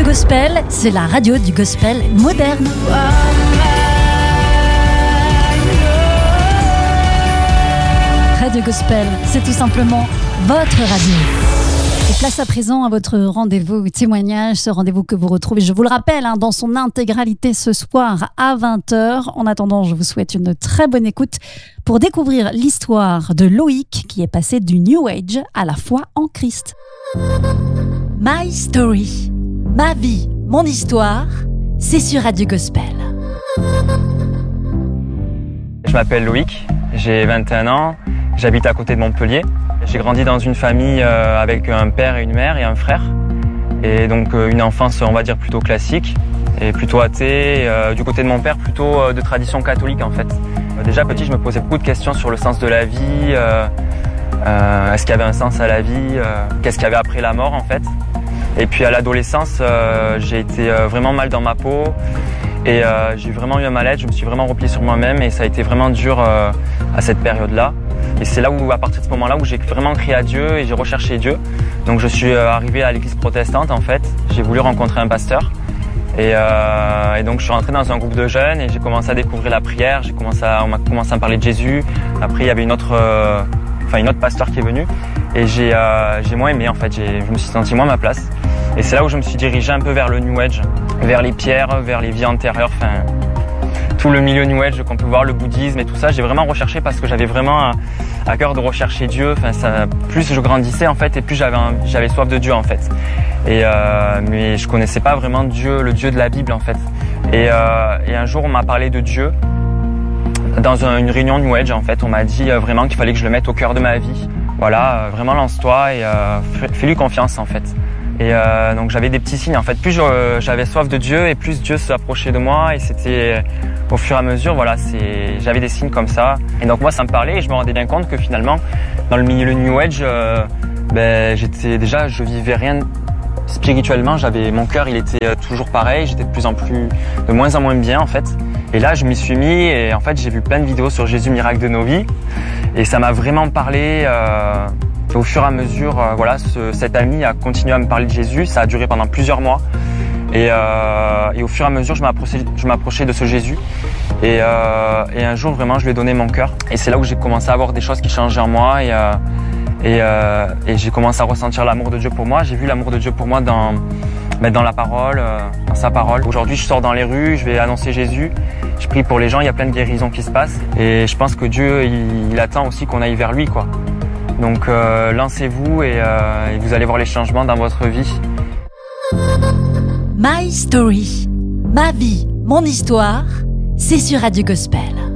Gospel, c'est la radio du gospel moderne. Radio Gospel, c'est tout simplement votre radio. Et place à présent à votre rendez-vous témoignage, ce rendez-vous que vous retrouvez, je vous le rappelle, dans son intégralité ce soir à 20h. En attendant, je vous souhaite une très bonne écoute pour découvrir l'histoire de Loïc qui est passé du New Age à la foi en Christ. My Story, ma vie, mon histoire, c'est sur Radio Gospel. Je m'appelle Loïc, j'ai 21 ans, j'habite à côté de Montpellier. J'ai grandi dans une famille avec un père et une mère et un frère. Et donc une enfance, on va dire, plutôt classique et plutôt athée. Du côté de mon père, plutôt de tradition catholique en fait. Déjà petit, je me posais beaucoup de questions sur le sens de la vie. Est-ce qu'il y avait un sens à la vie? Qu'est-ce qu'il y avait après la mort en fait? Et puis à l'adolescence, j'ai été vraiment mal dans ma peau. Et j'ai vraiment eu un mal-être, je me suis vraiment replié sur moi-même et ça a été vraiment dur à cette période-là. Et c'est là où, à partir de ce moment-là, où j'ai vraiment crié à Dieu et j'ai recherché Dieu. Donc je suis arrivé à l'église protestante en fait. J'ai voulu rencontrer un pasteur. Et donc je suis rentré dans un groupe de jeunes et j'ai commencé à découvrir la prière. On m'a commencé à me parler de Jésus. Après il y avait une autre pasteur qui est venue. Et j'ai moins aimé en fait. Je me suis senti moins à ma place. Et c'est là où je me suis dirigé un peu vers le New Age, vers les pierres, vers les vies antérieures, tout le milieu New Age qu'on peut voir, le bouddhisme et tout ça. J'ai vraiment recherché parce que j'avais vraiment à cœur de rechercher Dieu. Plus je grandissais en fait et plus j'avais soif de Dieu en fait. Mais je connaissais pas vraiment Dieu, le Dieu de la Bible en fait. Et un jour on m'a parlé de Dieu dans une réunion New Age en fait. On m'a dit vraiment qu'il fallait que je le mette au cœur de ma vie. Voilà, vraiment lance-toi et fais-lui confiance en fait. Et donc j'avais des petits signes en fait. Plus j'avais soif de Dieu et plus Dieu s'approchait de moi et c'était au fur et à mesure, voilà, j'avais des signes comme ça. Et donc moi ça me parlait et je me rendais bien compte que finalement dans le milieu New Age, je vivais rien spirituellement. Mon cœur il était toujours pareil, j'étais de moins en moins bien en fait. Et là je m'y suis mis et en fait j'ai vu plein de vidéos sur Jésus miracle de nos vies et ça m'a vraiment parlé. Au fur et à mesure, cet ami a continué à me parler de Jésus. Ça a duré pendant plusieurs mois. Et au fur et à mesure, je m'approchais de ce Jésus. Et un jour, vraiment, je lui ai donné mon cœur. Et c'est là où j'ai commencé à avoir des choses qui changeaient en moi. Et j'ai commencé à ressentir l'amour de Dieu pour moi. J'ai vu l'amour de Dieu pour moi dans la parole, dans sa parole. Aujourd'hui, je sors dans les rues, je vais annoncer Jésus. Je prie pour les gens, il y a plein de guérisons qui se passent. Et je pense que Dieu, il attend aussi qu'on aille vers lui, quoi. Donc lancez-vous et vous allez voir les changements dans votre vie. My Story, ma vie, mon histoire, c'est sur Radio Gospel.